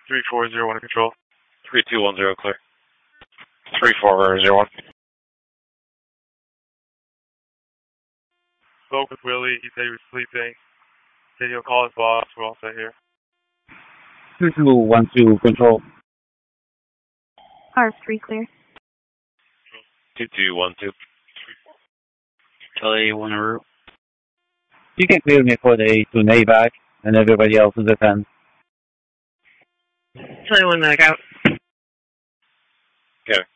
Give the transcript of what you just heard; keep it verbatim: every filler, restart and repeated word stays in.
three four zero one control. three two one zero clear. three four zero one. Spoke with Willie. He said he was sleeping. Said he'll call his boss. We're all set here. two two one two control. R three clear. two two one two. Charlie one route. You can clear me for the to Navac and everybody else is at ten. Charlie one back out. Okay.